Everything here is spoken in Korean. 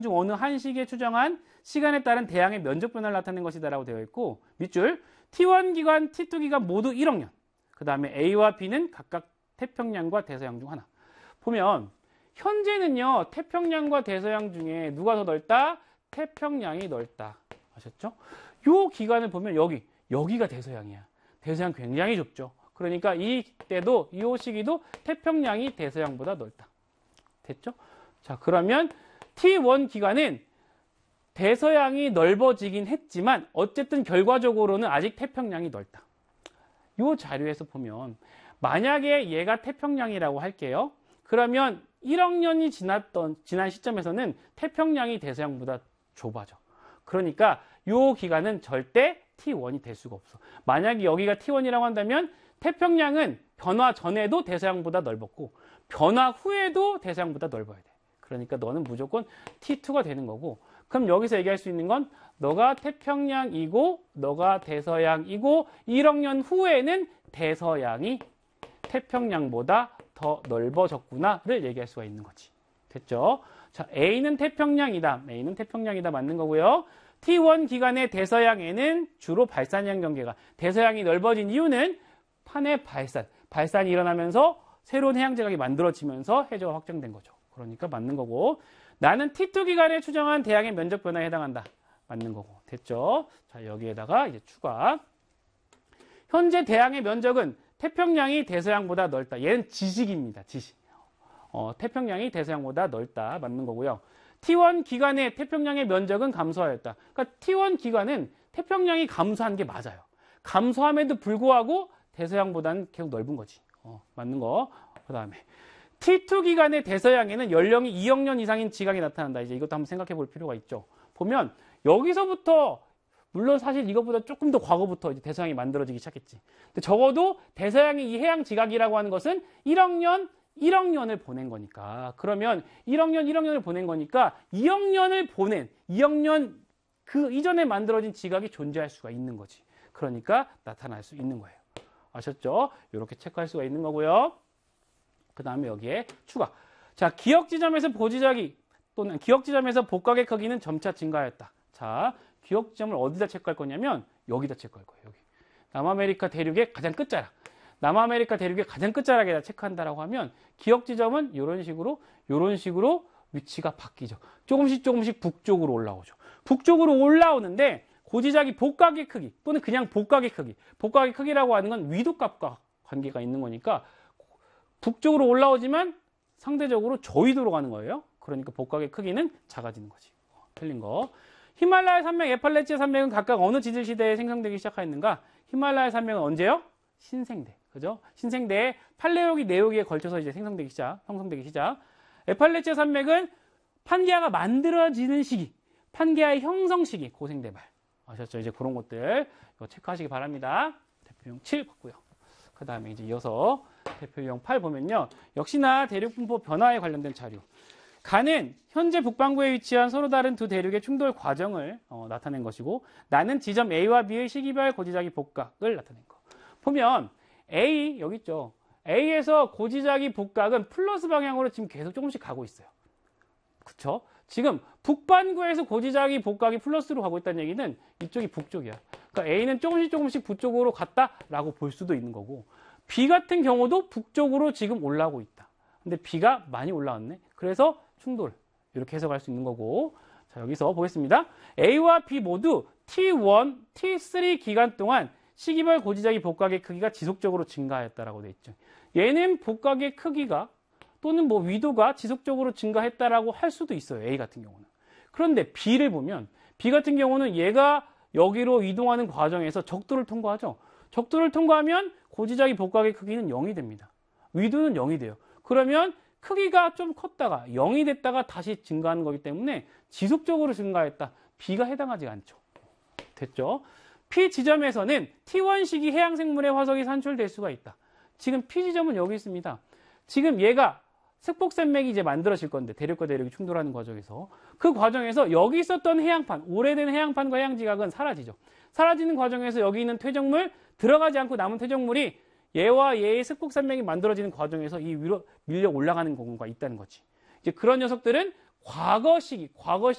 중 어느 한 시기에 추정한 시간에 따른 대양의 면적 변화를 나타낸 것이다라고 되어 있고, 밑줄 T1 기간, T2 기간 모두 1억 년. 그 다음에 A와 B는 각각 태평양과 대서양 중 하나. 보면 현재는요, 태평양과 대서양 중에 누가 더 넓다? 태평양이 넓다. 아셨죠? 요 기간을 보면 여기가 대서양이야. 대서양 굉장히 좁죠. 그러니까 이때도 이 시기도 태평양이 대서양보다 넓다. 됐죠? 자, 그러면 T1 기간은 대서양이 넓어지긴 했지만 어쨌든 결과적으로는 아직 태평양이 넓다. 이 자료에서 보면 만약에 얘가 태평양이라고 할게요. 그러면 1억 년이 지난 시점에서는 태평양이 대서양보다 좁아져. 그러니까 이 기간은 절대 T1이 될 수가 없어. 만약에 여기가 T1이라고 한다면 태평양은 변화 전에도 대서양보다 넓었고 변화 후에도 대서양보다 넓어야 돼. 그러니까 너는 무조건 T2가 되는 거고, 그럼 여기서 얘기할 수 있는 건 너가 태평양이고 너가 대서양이고 1억 년 후에는 대서양이 태평양보다 더 넓어졌구나를 얘기할 수가 있는 거지. 됐죠? 자, A는 태평양이다. A는 태평양이다. 맞는 거고요. T1 기간의 대서양에는 주로 발산형 경계가, 대서양이 넓어진 이유는 판의 발산이 일어나면서 새로운 해양 지각이 만들어지면서 해저가 확정된 거죠. 그러니까 맞는 거고, 나는 T2 기간에 추정한 대양의 면적 변화에 해당한다. 맞는 거고. 됐죠? 자, 여기에다가 이제 추가. 현재 대양의 면적은 태평양이 대서양보다 넓다. 얘는 지식입니다. 지식. 태평양이 대서양보다 넓다. 맞는 거고요. T1 기간에 태평양의 면적은 감소하였다. 그러니까 T1 기간은 태평양이 감소한 게 맞아요. 감소함에도 불구하고 대서양보다는 계속 넓은 거지. 맞는 거. 그 다음에 T2 기간의 대서양에는 연령이 2억 년 이상인 지각이 나타난다. 이제 이것도 한번 생각해 볼 필요가 있죠. 보면 여기서부터, 물론 사실 이것보다 조금 더 과거부터 이제 대서양이 만들어지기 시작했지. 근데 적어도 대서양이 이 해양 지각이라고 하는 것은 1억 년을 보낸 거니까. 그러면 1억 년을 보낸 거니까 2억 년 그 이전에 만들어진 지각이 존재할 수가 있는 거지. 그러니까 나타날 수 있는 거예요. 아셨죠? 이렇게 체크할 수가 있는 거고요. 그 다음에 여기에 추가. 자, 기억 지점에서 보지작이 또는 기억 지점에서 복각의 크기는 점차 증가하였다. 자, 기억 지점을 어디다 체크할 거냐면 여기다 체크할 거예요. 여기. 남아메리카 대륙의 가장 끝자락. 남아메리카 대륙의 가장 끝자락에다 체크한다라고 하면 기억 지점은 이런 식으로 위치가 바뀌죠. 조금씩 북쪽으로 올라오죠. 북쪽으로 올라오는데 고지작이 복각의 크기 또는 그냥 복각의 크기. 복각의 크기라고 하는 건 위도값과 관계가 있는 거니까 북쪽으로 올라오지만 상대적으로 저위도로 가는 거예요. 그러니까 복각의 크기는 작아지는 거지. 틀린 거. 히말라야 산맥, 에팔레치아 산맥은 각각 어느 지질 시대에 생성되기 시작하였는가? 히말라야 산맥은 언제요? 신생대. 그죠? 신생대에 팔레오기, 네오기에 걸쳐서 이제 형성되기 시작. 에팔레치아 산맥은 판게아가 만들어지는 시기, 판게아의 형성 시기, 고생대발. 아셨죠? 이제 그런 것들 이거 체크하시기 바랍니다. 대표용 7 봤고요. 그 다음에 이제 이어서 대표용 8 보면요. 역시나 대륙 분포 변화에 관련된 자료. 가는 현재 북반구에 위치한 서로 다른 두 대륙의 충돌 과정을 나타낸 것이고, 나는 지점 A와 B의 시기별 고지작이 복각을 나타낸 거. 보면 A 여기 있죠. A에서 고지작이 복각은 플러스 방향으로 지금 계속 조금씩 가고 있어요. 그쵸? 지금 북반구에서 고지작이 복각이 플러스로 가고 있다는 얘기는 이쪽이 북쪽이야. 그러니까 A는 조금씩 북쪽으로 갔다라고 볼 수도 있는 거고, B 같은 경우도 북쪽으로 지금 올라오고 있다. 근데 B가 많이 올라왔네. 그래서 충돌. 이렇게 해석할 수 있는 거고. 자, 여기서 보겠습니다. A와 B 모두 T1, T3 기간 동안 시기별 고지작이 복각의 크기가 지속적으로 증가했다라고 돼 있죠. 얘는 복각의 크기가 또는 뭐 위도가 지속적으로 증가했다라고 할 수도 있어요. A 같은 경우는. 그런데 B를 보면 B 같은 경우는 얘가 여기로 이동하는 과정에서 적도를 통과하죠. 적도를 통과하면 고지작이 복각의 크기는 0이 됩니다. 위도는 0이 돼요. 그러면 크기가 좀 컸다가 0이 됐다가 다시 증가하는 거기 때문에 지속적으로 증가했다. B가 해당하지 않죠. 됐죠? P 지점에서는 T1 시기 해양 생물의 화석이 산출될 수가 있다. 지금 P 지점은 여기 있습니다. 지금 얘가 색복산맥이 이제 만들어질 건데, 대륙과 대륙이 충돌하는 과정에서 그 과정에서 여기 있었던 해양판, 오래된 해양판과 해양지각은 사라지죠. 사라지는 과정에서 여기 있는 퇴적물, 들어가지 않고 남은 퇴적물이 얘와 얘의 색복산맥이 만들어지는 과정에서 이 위로 밀려 올라가는 경우가 있다는 거지. 이제 그런 녀석들은 과거 시기